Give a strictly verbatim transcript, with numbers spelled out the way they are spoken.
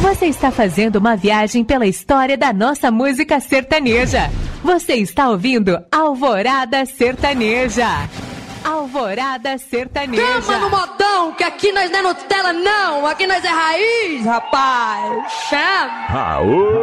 Você está fazendo uma viagem pela história da nossa música sertaneja. Você está ouvindo Alvorada Sertaneja. Alvorada Sertaneja. Chama no modão, que aqui nós não é Nutella, não. Aqui nós é raiz, rapaz. Chama. Aô.